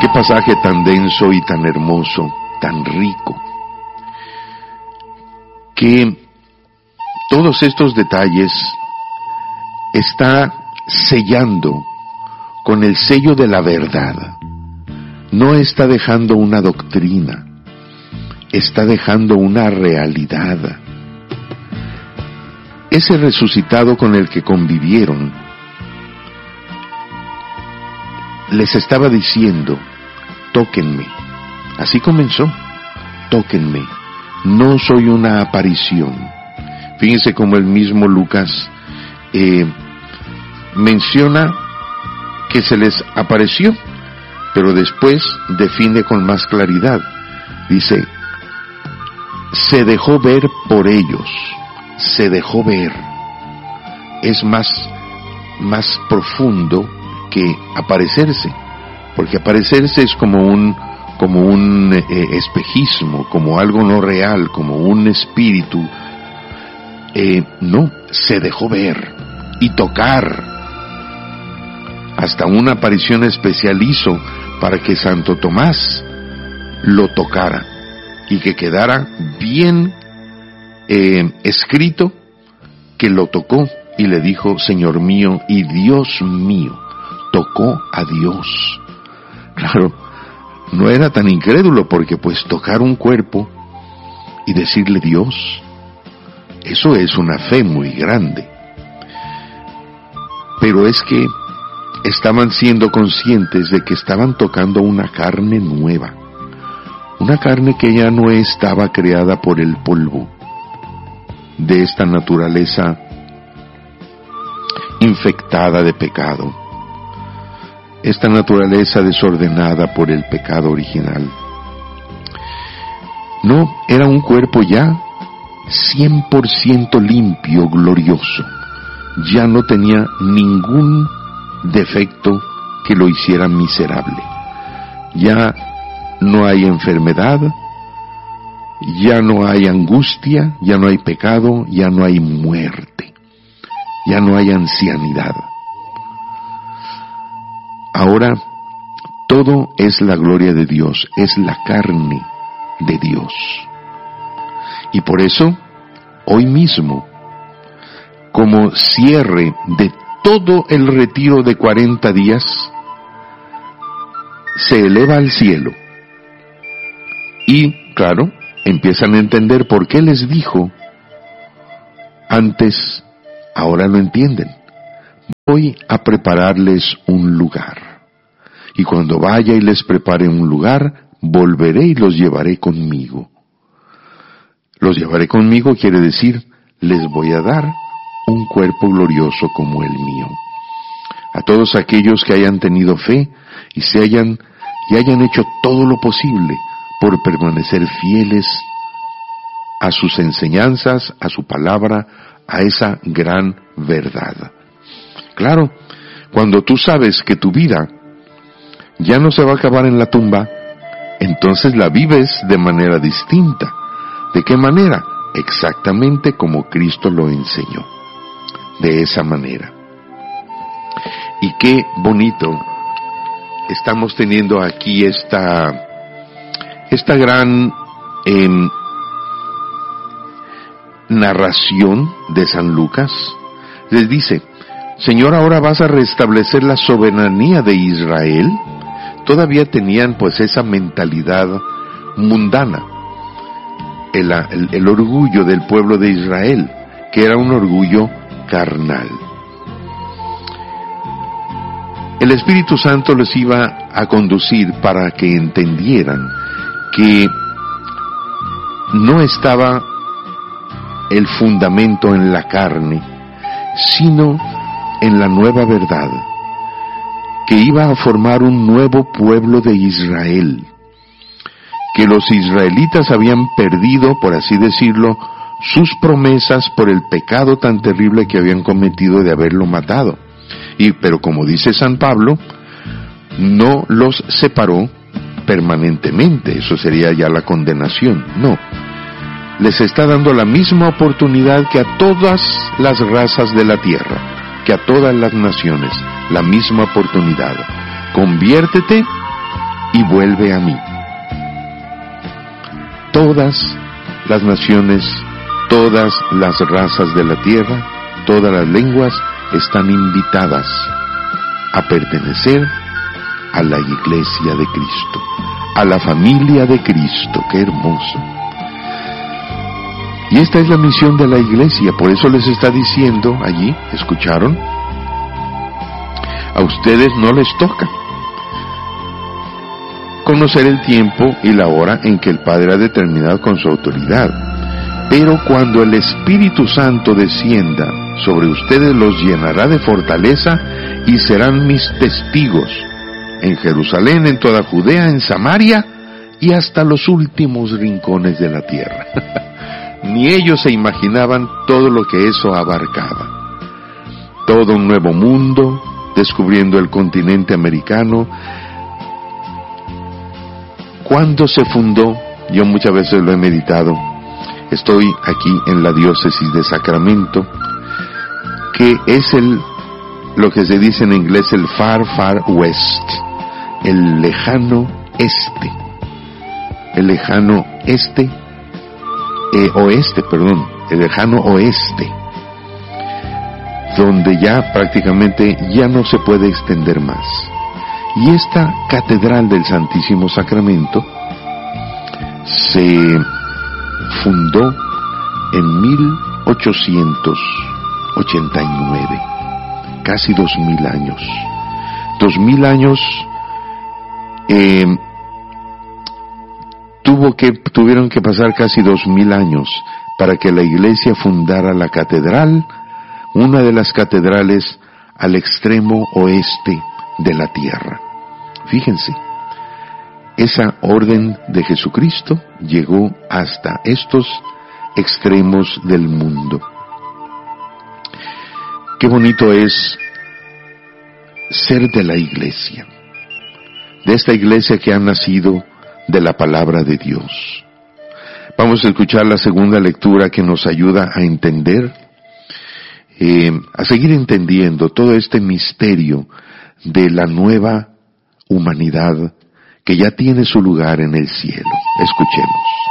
Qué pasaje tan denso y tan hermoso, tan rico, que todos estos detalles está sellando con el sello de la verdad. No está dejando una doctrina, está dejando una realidad. Ese resucitado con el que convivieron les estaba diciendo: tóquenme. Así comenzó: tóquenme, no soy una aparición. Fíjense cómo el mismo Lucas menciona que se les apareció, pero después define con más claridad. Dice: se dejó ver por ellos, se dejó ver. Es más profundo que aparecerse, porque aparecerse es como un espejismo, como algo no real, como un espíritu. No, se dejó ver y tocar. Hasta una aparición especial hizo para que Santo Tomás lo tocara y que quedara bien escrito que lo tocó y le dijo: Señor mío y Dios mío. Tocó a Dios. Claro, no era tan incrédulo, porque pues tocar un cuerpo y decirle Dios, eso es una fe muy grande. Pero es que estaban siendo conscientes de que estaban tocando una carne nueva, una carne que ya no estaba creada por el polvo de esta naturaleza infectada de pecado, esta naturaleza desordenada por el pecado original. No, era un cuerpo ya 100% limpio, glorioso. Ya no tenía ningún defecto que lo hiciera miserable. Ya no hay enfermedad, ya no hay angustia, ya no hay pecado, ya no hay muerte, ya no hay ancianidad. Ahora todo es la gloria de Dios, es la carne de Dios. Y por eso, hoy mismo, como cierre de todo el retiro de 40 días, se eleva al cielo. Y, claro, empiezan a entender por qué les dijo antes, ahora lo entienden: voy a prepararles un lugar. Y cuando vaya y les prepare un lugar, volveré y los llevaré conmigo. Los llevaré conmigo quiere decir, les voy a dar un cuerpo glorioso como el mío. A todos aquellos que hayan tenido fe y hayan hecho todo lo posible por permanecer fieles a sus enseñanzas, a su palabra, a esa gran verdad. Claro, cuando tú sabes que tu vida ya no se va a acabar en la tumba, entonces la vives de manera distinta. ¿De qué manera? Exactamente como Cristo lo enseñó. De esa manera. Y qué bonito estamos teniendo aquí esta gran narración de San Lucas. Les dice: Señor, ahora vas a restablecer la soberanía de Israel. Todavía tenían pues esa mentalidad mundana, el orgullo del pueblo de Israel, que era un orgullo carnal. El Espíritu Santo les iba a conducir para que entendieran que no estaba el fundamento en la carne, sino en la nueva verdad, que iba a formar un nuevo pueblo de Israel, que los israelitas habían perdido, por así decirlo, sus promesas por el pecado tan terrible que habían cometido de haberlo matado. Pero como dice San Pablo, no los separó permanentemente, eso sería ya la condenación. No, les está dando la misma oportunidad que a todas las razas de la tierra, que a todas las naciones, la misma oportunidad. Conviértete y vuelve a mí. Todas las naciones, todas las razas de la tierra, todas las lenguas están invitadas a pertenecer a la iglesia de Cristo, a la familia de Cristo. ¡Qué hermoso! Y esta es la misión de la iglesia, por eso les está diciendo allí, ¿escucharon? A ustedes no les toca conocer el tiempo y la hora en que el Padre ha determinado con su autoridad. Pero cuando el Espíritu Santo descienda sobre ustedes, los llenará de fortaleza y serán mis testigos en Jerusalén, en toda Judea, en Samaria y hasta los últimos rincones de la tierra. Ni ellos se imaginaban todo lo que eso abarcaba. Todo un nuevo mundo, descubriendo el continente americano. ¿Cuándo se fundó? Yo muchas veces lo he meditado. Estoy aquí en la diócesis de Sacramento, que es lo que se dice en inglés el far, far west, el lejano este. El lejano el lejano oeste, donde ya prácticamente ya no se puede extender más. Y esta catedral del Santísimo Sacramento se fundó en 1889, casi 2000 años. 2000 años tuvieron que pasar casi 2000 años para que la iglesia fundara la catedral, una de las catedrales al extremo oeste de la tierra. Fíjense, esa orden de Jesucristo llegó hasta estos extremos del mundo. Qué bonito es ser de la iglesia, de esta iglesia que ha nacido de la palabra de Dios. Vamos a escuchar la segunda lectura que nos ayuda a entender, a seguir entendiendo todo este misterio de la nueva humanidad que ya tiene su lugar en el cielo. Escuchemos.